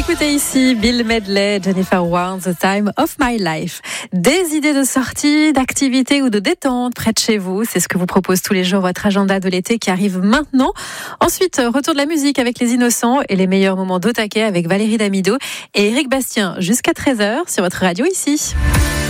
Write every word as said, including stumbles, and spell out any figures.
Écoutez ici Bill Medley, Jennifer Warnes, The Time of My Life. Des idées de sortie, d'activités ou de détente près de chez vous, c'est ce que vous propose tous les jours votre agenda de l'été qui arrive maintenant. Ensuite, retour de la musique avec les Innocents et les meilleurs moments d'au taquet avec Valérie Damido et Éric Bastien jusqu'à treize heures sur votre radio ici.